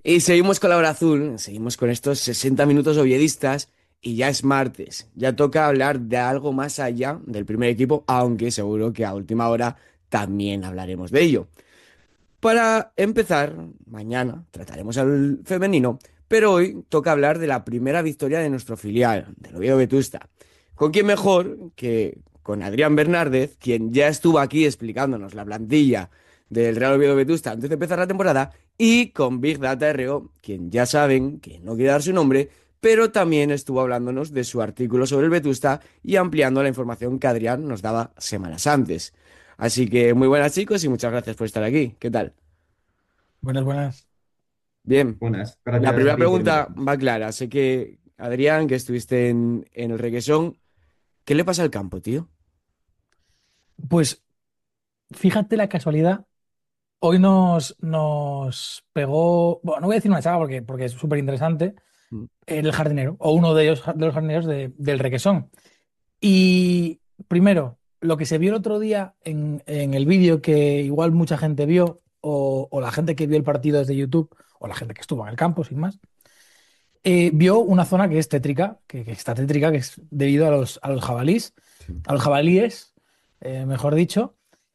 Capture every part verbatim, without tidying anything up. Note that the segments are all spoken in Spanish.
Y seguimos con la hora azul, seguimos con estos sesenta minutos oviedistas y ya es martes. Ya toca hablar de algo más allá del primer equipo, aunque seguro que a última hora también hablaremos de ello. Para empezar, mañana trataremos al femenino, pero hoy toca hablar de la primera victoria de nuestro filial, del Oviedo Vetusta. ¿Con quién mejor que con Adrián Bernárdez, quien ya estuvo aquí explicándonos la plantilla del Real Oviedo Vetusta antes de empezar la temporada, y con Big Data R O, quien ya saben que no quiere dar su nombre, pero también estuvo hablándonos de su artículo sobre el Vetusta y ampliando la información que Adrián nos daba semanas antes. Así que muy buenas chicos y muchas gracias por estar aquí. ¿Qué tal? Buenas, buenas. Bien. Buenas, La gracias a primera ti por pregunta invitarnos. va clara. Sé que, Adrián, que estuviste en, en el Requesón, ¿qué le pasa al campo, tío? Pues fíjate la casualidad. Hoy nos, nos pegó, bueno, no voy a decir una chava porque, porque es súper interesante, Mm. el jardinero, o uno de ellos, de los jardineros de- del Requesón. Y primero, lo que se vio el otro día en, en el vídeo que igual mucha gente vio, o, o la gente que vio el partido desde YouTube, o la gente que estuvo en el campo, sin más, eh, vio una zona que es tétrica, que, que está tétrica, que es debido a los, a los jabalís, Sí. a los jabalíes, eh, mejor dicho,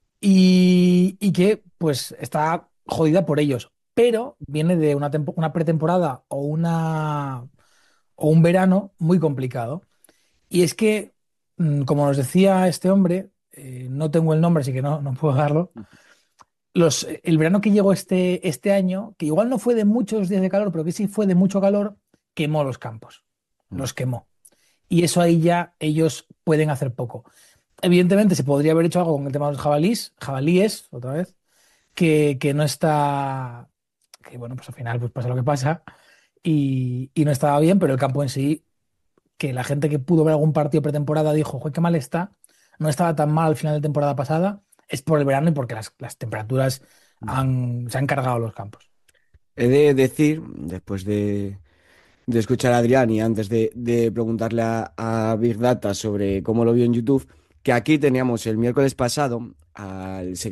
y, y que pues está jodida por ellos, pero viene de una, tempo- una pretemporada o, una, o un verano muy complicado. Y es que, mm, como nos decía este hombre, eh, no tengo el nombre, así que no, no puedo darlo, los, el verano que llegó este, este año, que igual no fue de muchos días de calor, pero que sí fue de mucho calor, quemó los campos, Mm. los quemó. Y eso ahí ya ellos pueden hacer poco. Evidentemente se podría haber hecho algo con el tema de los jabalíes, jabalíes, otra vez, que, que no está, que bueno, pues al final pues pasa lo que pasa y, y no estaba bien, pero el campo en sí, que la gente que pudo ver algún partido pretemporada dijo, joder, qué mal está, no estaba tan mal al final de temporada pasada, es por el verano y porque las, las temperaturas Mm. han, se han cargado los campos. He de decir, después de, de escuchar a Adrián y antes de, de preguntarle a, a Big Data sobre cómo lo vio en YouTube, que aquí teníamos el miércoles pasado al